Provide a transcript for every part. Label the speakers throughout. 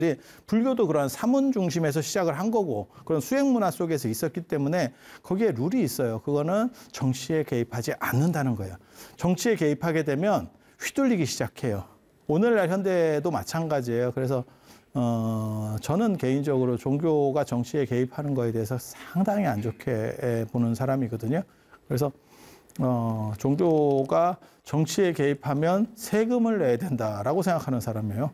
Speaker 1: 불교도 그런 사문 중심에서 시작을 한 거고 그런 수행 문화 속에서 있었기 때문에 거기에 룰이 있어요. 그거는 정치에 개입하지 않는다는 거예요. 정치에 개입하게 되면 휘둘리기 시작해요. 오늘날 현대도 마찬가지예요. 그래서 저는 개인적으로 종교가 정치에 개입하는 거에 대해서 상당히 안 좋게 보는 사람이거든요. 그래서 종교가 정치에 개입하면 세금을 내야 된다라고 생각하는 사람이에요.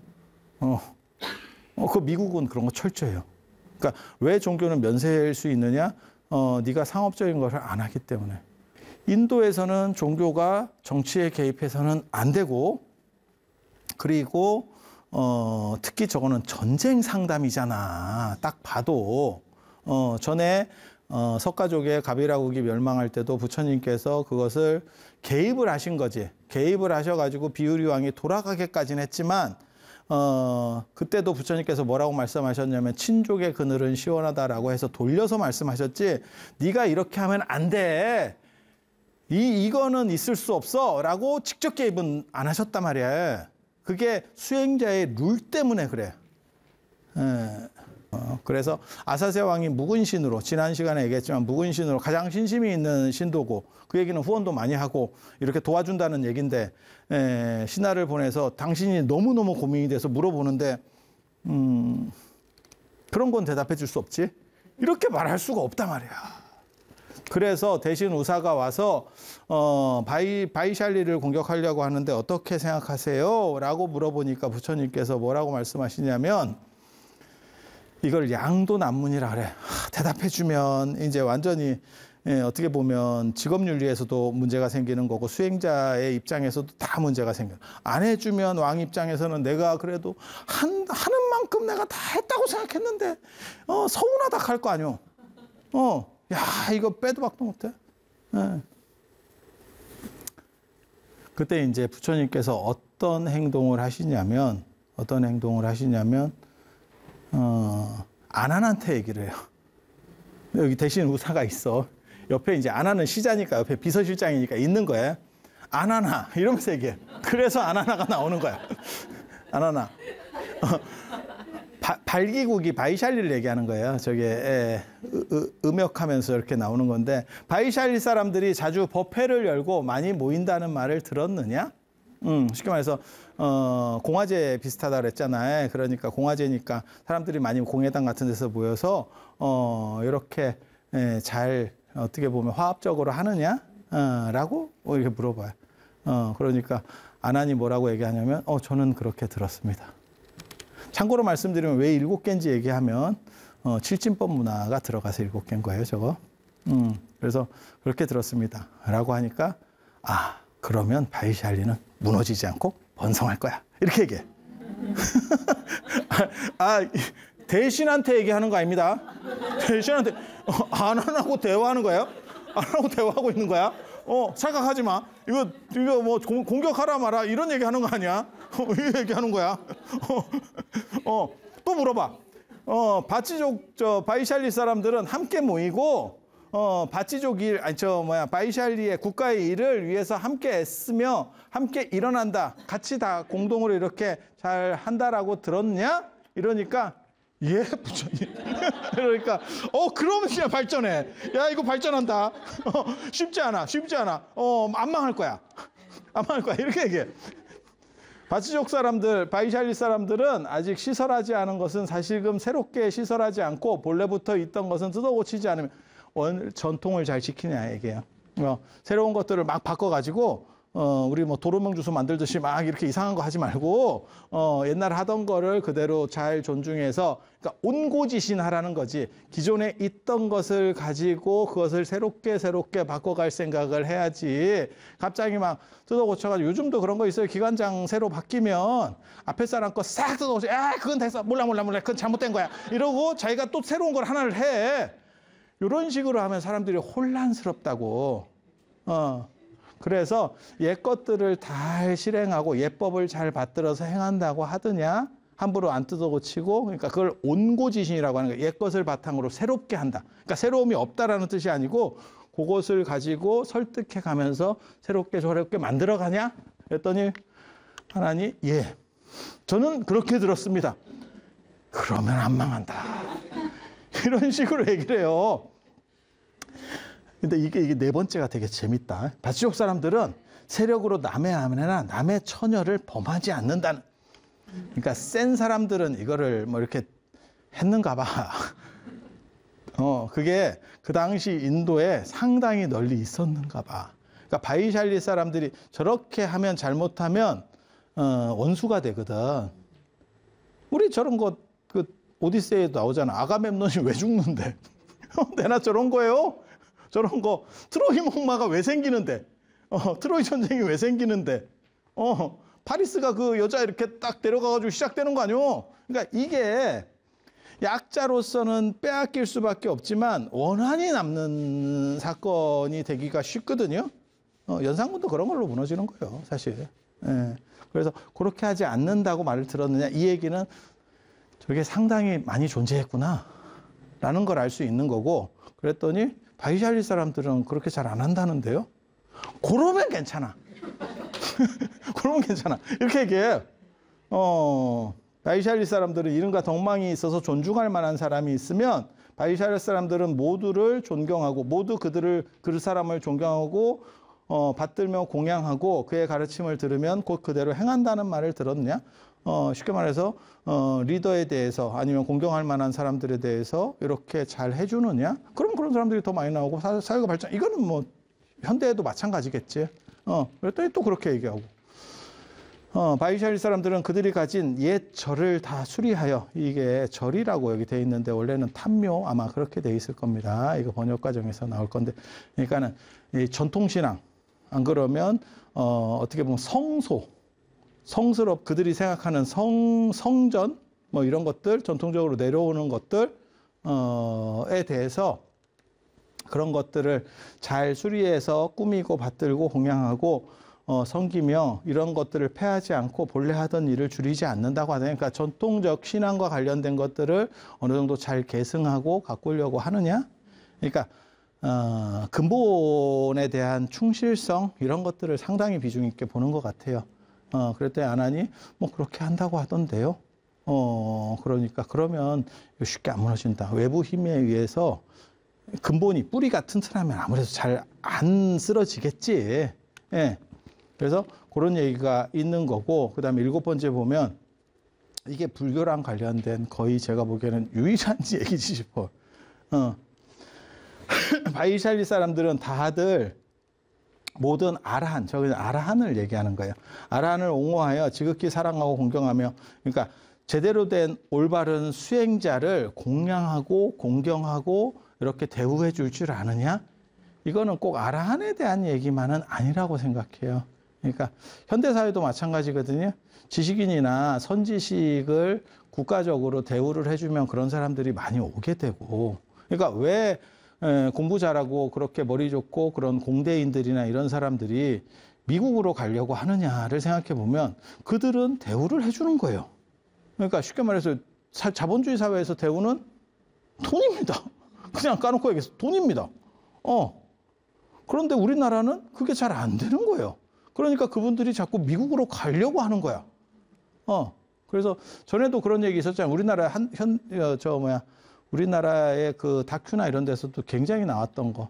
Speaker 1: 그 미국은 그런 거 철저해요. 그러니까 왜 종교는 면세일 수 있느냐? 네가 상업적인 것을 안 하기 때문에. 인도에서는 종교가 정치에 개입해서는 안 되고, 그리고 특히 저거는 전쟁 상담이잖아. 딱 봐도 전에 석가족의 가비라국이 멸망할 때도 부처님께서 그것을 개입을 하신 거지. 개입을 하셔가지고 비유리 왕이 돌아가게까지는 했지만 그때도 부처님께서 뭐라고 말씀하셨냐면 친족의 그늘은 시원하다라고 해서 돌려서 말씀하셨지. 네가 이렇게 하면 안 돼. 이거는 있을 수 없어 라고 직접 개입은 안 하셨단 말이야. 그게 수행자의 룰 때문에 그래. 그래서 아사세 왕이 묵은신으로, 지난 시간에 얘기했지만 묵은신으로 가장 신심이 있는 신도고, 그 얘기는 후원도 많이 하고 이렇게 도와준다는 얘기인데, 신하를 보내서 당신이 너무너무 고민이 돼서 물어보는데 그런 건 대답해 줄 수 없지. 이렇게 말할 수가 없단 말이야. 그래서 대신 우사가 와서 바이샬리를 공격하려고 하는데 어떻게 생각하세요? 라고 물어보니까 부처님께서 뭐라고 말씀하시냐면 이걸 양도난문이라 그래. 대답해주면 이제 완전히 어떻게 보면 직업윤리에서도 문제가 생기는 거고 수행자의 입장에서도 다 문제가 생겨. 안 해주면 왕 입장에서는 내가 그래도 하는 만큼 내가 다 했다고 생각했는데 서운하다 할 거 아니오. 야 이거 빼도 박도 못해. 그때 이제 부처님께서 어떤 행동을 하시냐면 아난한테 얘기를 해요. 여기 대신 우사가 있어. 옆에 이제 아난은 시자니까 옆에 비서실장이니까 있는 거야. 아나나 이러면서 얘기해. 그래서 아나나가 나오는 거야. 아나나. 발기국이 바이샬리를 얘기하는 거예요. 저게 음역하면서 이렇게 나오는 건데 바이샬리 사람들이 자주 법회를 열고 많이 모인다는 말을 들었느냐? 쉽게 말해서 공화제 비슷하다 그랬잖아요. 그러니까 공화제니까 사람들이 많이 공회당 같은 데서 모여서 이렇게 잘 어떻게 보면 화합적으로 하느냐? 라고 이렇게 물어봐요. 그러니까 아난이 뭐라고 얘기하냐면 저는 그렇게 들었습니다. 참고로 말씀드리면 왜 7개인지 얘기하면 칠진법 문화가 들어가서 7개인 거예요, 저거. 그래서 그렇게 들었습니다. 라고 하니까 그러면 바이샬리는 무너지지 않고 번성할 거야. 이렇게 얘기해. 대신한테 얘기하는 거 아닙니다. 대신한테 아난하고 대화하는 거예요? 아난하고 대화하고 있는 거야? 착각하지 마. 이거 뭐 공격하라 마라 이런 얘기 하는 거 아니야? 이 얘기하는 거야. 또 물어봐. 바치족 바이샬리 사람들은 함께 모이고 바치족 일 바이샬리의 국가의 일을 위해서 함께 애쓰며 함께 일어난다. 같이 다 공동으로 이렇게 잘 한다라고 들었냐? 이러니까 예, 부처님. 그러니까 그러면 그냥 발전해. 야 이거 발전한다. 쉽지 않아. 안 망할 거야. 이렇게 얘기해. 바치족 사람들, 바이샬리 사람들은 아직 시설하지 않은 것은 사실금 새롭게 시설하지 않고 본래부터 있던 것은 뜯어 고치지 않으면 전통을 잘 지키냐 얘기해요. 새로운 것들을 막 바꿔가지고 우리 뭐 도로명 주소 만들듯이 막 이렇게 이상한 거 하지 말고 옛날 하던 거를 그대로 잘 존중해서 그러니까 온고지신하라는 거지. 기존에 있던 것을 가지고 그것을 새롭게 바꿔갈 생각을 해야지. 갑자기 막 뜯어 고쳐가지고 요즘도 그런 거 있어요. 기관장 새로 바뀌면 앞에 사람 거 싹 뜯어 고쳐. 그건 됐어. 몰라. 그건 잘못된 거야. 이러고 자기가 또 새로운 걸 하나를 해. 이런 식으로 하면 사람들이 혼란스럽다고. 그래서 옛 것들을 잘 실행하고 예법을 잘 받들어서 행한다고 하더냐? 함부로 안 뜯어 고치고, 그러니까 그걸 온고지신이라고 하는 거예요. 옛 것을 바탕으로 새롭게 한다. 그러니까 새로움이 없다라는 뜻이 아니고 그것을 가지고 설득해 가면서 새롭게 저렇게 만들어 가냐? 그랬더니 하나님, 예, 저는 그렇게 들었습니다. 그러면 안 망한다. 이런 식으로 얘기를 해요. 근데 이게 네 번째가 되게 재밌다. 바치족 사람들은 세력으로 남의 아내나 남의 처녀를 범하지 않는다는. 그러니까 센 사람들은 이거를 뭐 이렇게 했는가 봐. 그게 그 당시 인도에 상당히 널리 있었는가 봐. 그러니까 바이샬리 사람들이 저렇게 하면 잘못하면 원수가 되거든. 우리 저런 거 그 오디세이에도 나오잖아. 아가멤논이 왜 죽는데? 내나 저런 거예요? 저런 거 트로이 목마가 왜 생기는데? 트로이 전쟁이 왜 생기는데? 파리스가 그 여자 이렇게 딱 데려가가지고 시작되는 거 아니오? 그러니까 이게 약자로서는 빼앗길 수밖에 없지만 원한이 남는 사건이 되기가 쉽거든요. 연산군도 그런 걸로 무너지는 거예요, 사실. 예. 그래서 그렇게 하지 않는다고 말을 들었느냐? 이 얘기는 저게 상당히 많이 존재했구나 라는 걸 알 수 있는 거고, 그랬더니 바이샬리 사람들은 그렇게 잘 안 한다는데요. 그러면 괜찮아. 그러면 괜찮아. 이렇게 얘기해요. 바이샬리 사람들은 이름과 덕망이 있어서 존중할 만한 사람이 있으면 바이샬리 사람들은 모두를 존경하고 모두 그 사람을 존경하고 받들며 공양하고 그의 가르침을 들으면 곧 그대로 행한다는 말을 들었냐? 쉽게 말해서 리더에 대해서 아니면 공경할 만한 사람들에 대해서 이렇게 잘 해주느냐? 그럼 그런 사람들이 더 많이 나오고 사회가 발전. 이거는 뭐 현대에도 마찬가지겠지. 그랬더니 또 그렇게 얘기하고. 바이샬리 사람들은 그들이 가진 옛 절을 다 수리하여, 이게 절이라고 여기 돼 있는데 원래는 탐묘 아마 그렇게 돼 있을 겁니다. 이거 번역 과정에서 나올 건데, 그러니까는 이 전통신앙, 안 그러면 어떻게 보면 성스럽 그들이 생각하는 성전 뭐 이런 것들, 전통적으로 내려오는 것들에 대해서 그런 것들을 잘 수리해서 꾸미고 받들고 공양하고 섬기며 이런 것들을 폐하지 않고 본래 하던 일을 줄이지 않는다고 하다. 그러니까 전통적 신앙과 관련된 것들을 어느 정도 잘 계승하고 가꾸려고 하느냐? 그러니까 근본에 대한 충실성 이런 것들을 상당히 비중 있게 보는 것 같아요. 그랬더니 아나니 뭐 그렇게 한다고 하던데요. 그러니까 그러면 쉽게 안 무너진다. 외부 힘에 의해서 근본이 뿌리가 튼튼하면 아무래도 잘 안 쓰러지겠지. 예. 그래서 그런 얘기가 있는 거고, 그 다음에 7번째 보면 이게 불교랑 관련된 거의 제가 보기에는 유일한 얘기지 싶어. 바이샬리 사람들은 다들 모든 아라한, 저기 아라한을 얘기하는 거예요. 아라한을 옹호하여 지극히 사랑하고 공경하며, 그러니까 제대로 된 올바른 수행자를 공양하고 공경하고 이렇게 대우해 줄 줄 아느냐? 이거는 꼭 아라한에 대한 얘기만은 아니라고 생각해요. 그러니까 현대사회도 마찬가지거든요. 지식인이나 선지식을 국가적으로 대우를 해주면 그런 사람들이 많이 오게 되고, 그러니까 왜 공부 잘하고 그렇게 머리 좋고 그런 공대인들이나 이런 사람들이 미국으로 가려고 하느냐를 생각해 보면 그들은 대우를 해주는 거예요. 그러니까 쉽게 말해서 자본주의 사회에서 대우는 돈입니다. 그냥 까놓고 얘기해서 돈입니다. 그런데 우리나라는 그게 잘 안 되는 거예요. 그러니까 그분들이 자꾸 미국으로 가려고 하는 거야. 그래서 전에도 그런 얘기 있었잖아요. 우리나라 우리나라의 그 다큐나 이런 데서도 굉장히 나왔던 거.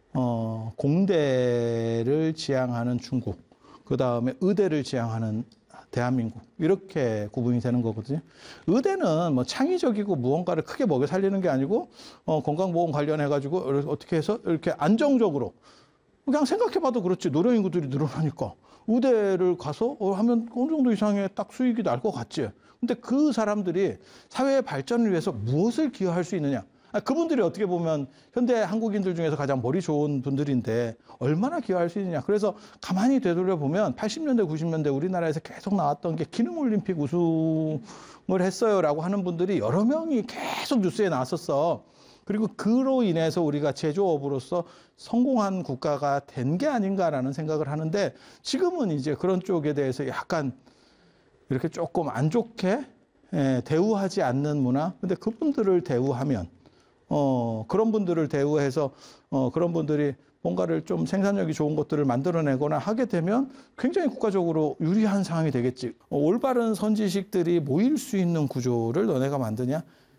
Speaker 1: 공대를 지향하는 중국, 그 다음에 의대를 지향하는 대한민국, 이렇게 구분이 되는 거거든요. 의대는 뭐 창의적이고 무언가를 크게 먹여 살리는 게 아니고, 건강보험 관련해가지고 어떻게 해서 이렇게 안정적으로, 그냥 생각해봐도 그렇지. 노령 인구들이 늘어나니까. 의대를 가서 하면 어느 정도 이상의 딱 수익이 날 것 같지. 근데 그 사람들이 사회의 발전을 위해서 무엇을 기여할 수 있느냐. 그분들이 어떻게 보면 현대 한국인들 중에서 가장 머리 좋은 분들인데 얼마나 기여할 수 있느냐. 그래서 가만히 되돌려보면 80년대, 90년대 우리나라에서 계속 나왔던 게 기능올림픽 우승을 했어요라고 하는 분들이 여러 명이 계속 뉴스에 나왔었어. 그리고 그로 인해서 우리가 제조업으로서 성공한 국가가 된 게 아닌가라는 생각을 하는데, 지금은 이제 그런 쪽에 대해서 약간 이렇게 조금 안 좋게 대우하지 않는 문화. 근데 그분들을 대우하면, 그런 분들을 대우해서 그런 분들이 뭔가를 좀 생산력이 좋은 것들을 만들어내거나 하게 되면 굉장히 국가적으로 유리한 상황이 되겠지. 올바른 선지식들이 모일 수 있는 구조를 너네가 만드냐?